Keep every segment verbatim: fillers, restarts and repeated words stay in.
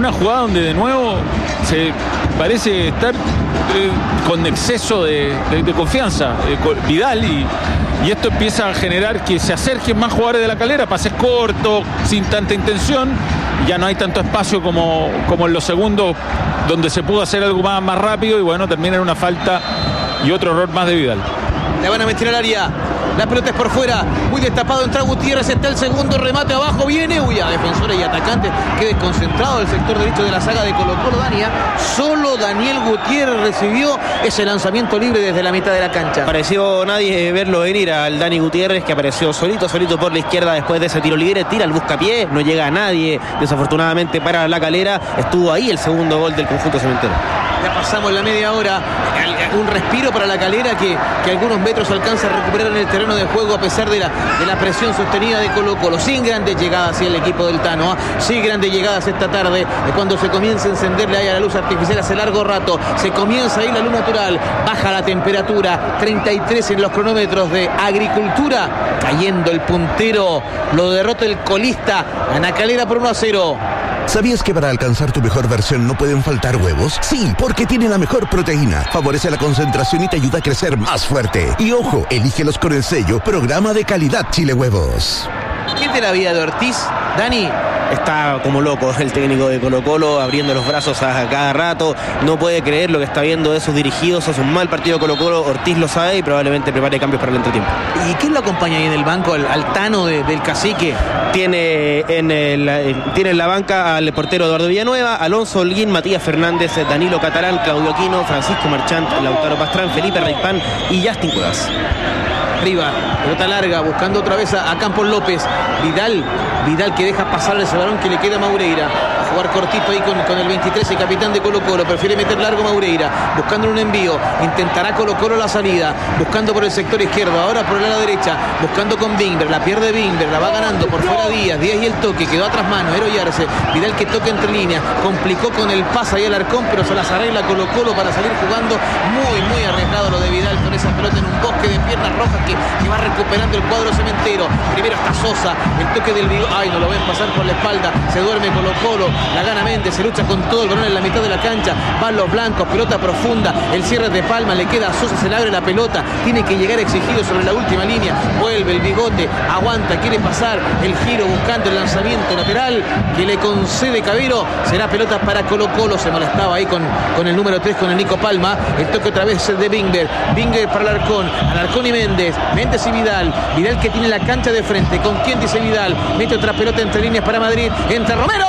una jugada donde de nuevo se parece estar eh, con exceso de, de, de confianza eh, Vidal y, y esto empieza a generar que se acerquen más jugadores de La Calera, pases cortos, sin tanta intención, ya no hay tanto espacio como, como en los segundos donde se pudo hacer algo más, más rápido y bueno, termina en una falta y otro error más de Vidal. Le van a meter al área. La pelota es por fuera. Muy destapado. Entra Gutiérrez. Está el segundo remate abajo. Viene. Uy, a defensores y atacantes. Qué desconcentrado el sector derecho de la saga de Colo-Colo, Dania. Solo Daniel Gutiérrez recibió ese lanzamiento libre desde la mitad de la cancha. Pareció nadie verlo venir al Dani Gutiérrez, que apareció solito, solito por la izquierda después de ese tiro libre. Tira el buscapié. No llega a nadie. Desafortunadamente para La Calera. Estuvo ahí el segundo gol del conjunto cementero. Ya pasamos la media hora. Un respiro para La Calera que, que algunos metros alcanza a recuperar en el terreno de juego a pesar de la, de la presión sostenida de Colo-Colo. Sin grandes llegadas hacia el equipo del Tano, ¿eh? Sin grandes llegadas esta tarde. Cuando se comienza a encenderle ahí a la luz artificial hace largo rato. Se comienza ahí la luz natural. Baja la temperatura. treinta y tres en los cronómetros de Agricultura. Cayendo el puntero. Lo derrota el colista. Ana Calera por uno a cero. ¿Sabías que para alcanzar tu mejor versión no pueden faltar huevos? Sí, porque tiene la mejor proteína. Favorece la concentración y te ayuda a crecer más fuerte. Y ojo, elígelos con el sello Programa de Calidad Chile Huevos. ¿Qué te la vida de Ortiz, Dani? Está como loco el técnico de Colo-Colo, abriendo los brazos a cada rato. No puede creer lo que está viendo de sus dirigidos. Es un mal partido de Colo-Colo. Ortiz lo sabe y probablemente prepare cambios para el entretiempo. ¿Y quién lo acompaña ahí en el banco? Al, al Tano de, del Cacique. Tiene en, el, tiene en la banca al portero Eduardo Villanueva, Alonso Holguín, Matías Fernández, Danilo Catalán, Claudio Aquino, Francisco Marchant, Lautaro Pastrán, Felipe Reipán y Justin Cuevas. Arriba, pelota larga, buscando otra vez a, a Campos López. Vidal, Vidal que deja pasar ese balón que le queda a Maureira. A jugar cortito ahí con, con el veintitrés, el capitán de Colo-Colo. Prefiere meter largo Maureira, buscando un envío. Intentará Colo-Colo la salida, buscando por el sector izquierdo, ahora por la derecha, buscando con Bingber. La pierde Bingber, la va ganando por fuera Díaz. Díaz y el toque, quedó atrás mano, Ero Yarse. Vidal que toca entre líneas, complicó con el pase ahí al Arcón, pero se las arregla Colo-Colo para salir jugando. Muy, muy arriesgado lo de Vidal con esa pelota en un bosque de piernas rojas que, que va recuperando el cuadro cementero. Primero está Sosa, el toque del bigote. Ay, no lo ven pasar por la espalda. Se duerme Colo-Colo, la gana Méndez, se lucha con todo el balón en la mitad de la cancha. Van los blancos, pelota profunda. El cierre de Palma, le queda a Sosa, se le abre la pelota. Tiene que llegar exigido sobre la última línea. Vuelve el bigote, aguanta, quiere pasar. El giro buscando el lanzamiento lateral que le concede Cavero. Será pelota para Colo-Colo. Se molestaba ahí con, con el número tres, con el Nico Palma. El toque otra vez de Bingber. Bingber para Alarcón. Alarcón y Méndez. Méndez y Vidal. Vidal que tiene la cancha de frente. ¿Con quién dice Vidal? Mete otra pelota entre líneas para Madrid. Entra Romero.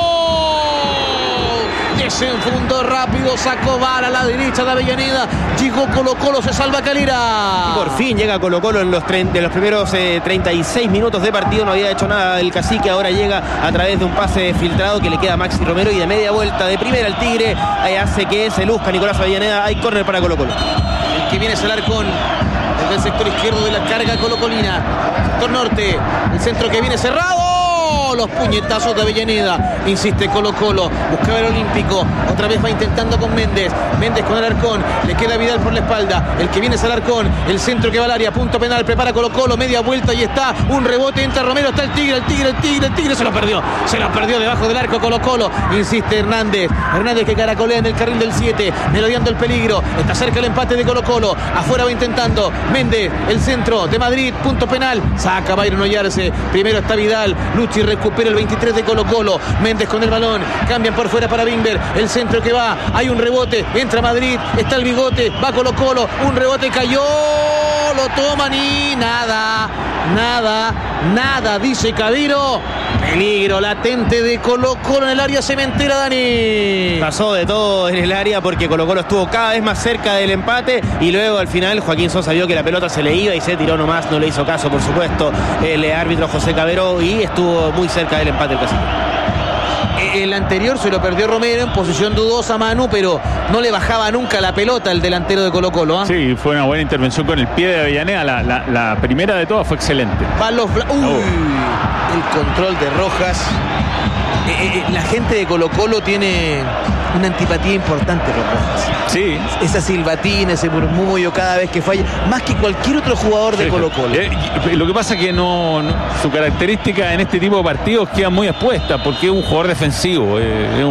Desenfundó rápido, sacó vara a la derecha de Avellaneda. Llegó Colo-Colo, se salva Calera. Y por fin llega Colo-Colo en los, de los primeros eh, treinta y seis minutos de partido. No había hecho nada el Cacique. Ahora llega a través de un pase filtrado que le queda a Maxi Romero. Y de media vuelta de primera al Tigre. Ahí hace que se luzca Nicolás Avellaneda. Hay córner para Colo-Colo. El que viene es el Alarcón. Desde el sector izquierdo de la carga colocolina. Sector norte. El centro que viene cerrado. Los puñetazos de Avellaneda. Insiste Colo-Colo. Buscaba el Olímpico. Otra vez va intentando con Méndez. Méndez con Alarcón. Le queda Vidal por la espalda. El que viene es Alarcón. El centro que va al área. Punto penal. Prepara Colo-Colo. Media vuelta y está. Un rebote. Entra Romero. Está el Tigre. El Tigre. El Tigre. El Tigre. Se lo perdió. Se lo perdió debajo del arco Colo-Colo. Insiste Hernández. Hernández que caracolea en el carril del siete. Melodiando el peligro. Está cerca el empate de Colo-Colo. Afuera va intentando. Méndez. El centro de Madrid. Punto penal. Saca Byron Oyarse. Primero está Vidal. Luchi recupera el veintitrés de Colo-Colo. Méndez con el balón. Cambian por fuera para Bimber. El centro que va. Hay un rebote. Entra Madrid. Está el bigote. Va Colo-Colo. Un rebote cayó. Lo toman y nada. Nada. Nada. Dice Cavero. Peligro latente de Colo-Colo en el área cementera, Dani. Pasó de todo en el área porque Colo-Colo estuvo cada vez más cerca del empate y luego al final Joaquín Sosa vio que la pelota se le iba y se tiró nomás, no le hizo caso por supuesto el árbitro José Cavero y estuvo muy cerca del empate el Cacique. El anterior se lo perdió Romero en posición dudosa, Manu, pero no le bajaba nunca la pelota al delantero de Colo-Colo, ¿eh? Sí, fue una buena intervención con el pie de Avellaneda. La, la, la primera de todas fue excelente. Van los Bla- Uy, oh. El control de Rojas. Eh, eh, la gente de Colo-Colo tiene una antipatía importante por Rojas. Sí. Esa silbatina, ese murmullo cada vez que falla, más que cualquier otro jugador de sí, Colo-Colo. Eh, lo que pasa es que no, no, su característica en este tipo de partidos queda muy expuesta porque es un jugador defensivo, eh, es un